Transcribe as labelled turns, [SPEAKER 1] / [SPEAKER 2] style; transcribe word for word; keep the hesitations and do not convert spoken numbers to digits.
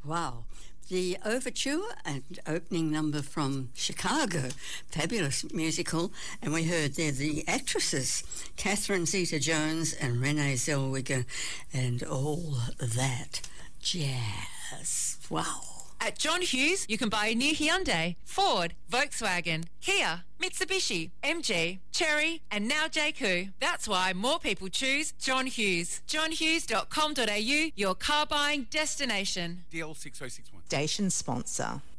[SPEAKER 1] Wow. The overture and opening number from Chicago, fabulous musical, and we heard there the actresses, Catherine Zeta-Jones and Renee Zellweger, and all that jazz. Wow.
[SPEAKER 2] At John Hughes, you can buy a new Hyundai, Ford, Volkswagen, Kia, Mitsubishi, M G, Chery, and now J Q. That's why more people choose John Hughes. john hughes dot com dot a u, your car buying destination.
[SPEAKER 3] D L six oh six one.
[SPEAKER 4] Station sponsor.